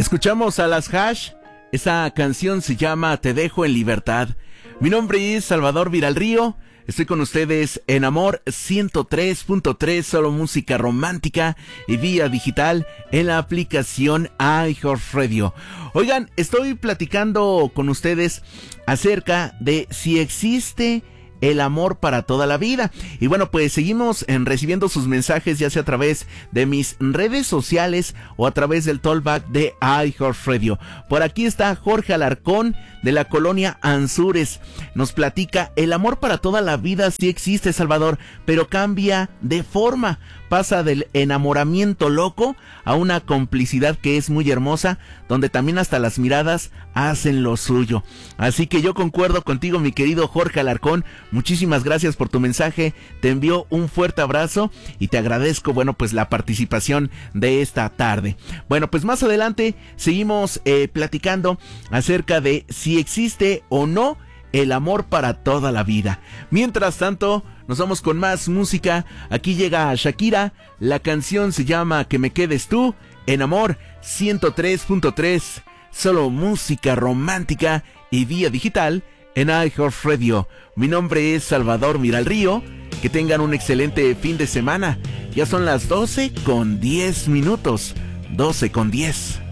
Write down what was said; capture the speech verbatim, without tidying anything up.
Escuchamos a las Hash. Esa canción se llama Te dejo en libertad. Mi nombre es Salvador Viralrío. Estoy con ustedes en Amor ciento tres punto tres, solo música romántica y vía digital en la aplicación iHeartRadio. Oigan, estoy platicando con ustedes acerca de si existe el amor para toda la vida. Y bueno, pues seguimos en recibiendo sus mensajes, ya sea a través de mis redes sociales o a través del talkback de iHeartRadio. Por aquí está Jorge Alarcón de la colonia Anzures. Nos platica: el amor para toda la vida sí existe, Salvador, pero cambia de forma. Pasa del enamoramiento loco a una complicidad que es muy hermosa, donde también hasta las miradas hacen lo suyo. Así que yo concuerdo contigo, mi querido Jorge Alarcón. Muchísimas gracias por tu mensaje. Te envío un fuerte abrazo y te agradezco, bueno, pues la participación de esta tarde. Bueno, pues más adelante seguimos eh, platicando acerca de si existe o no el amor para toda la vida. Mientras tanto, nos vamos con más música. Aquí llega Shakira. La canción se llama Que me quedes tú en Amor ciento tres punto tres. Solo música romántica y vía digital en iHeartRadio. Mi nombre es Salvador Viralrío. Que tengan un excelente fin de semana. Ya son las doce con diez minutos. doce con diez.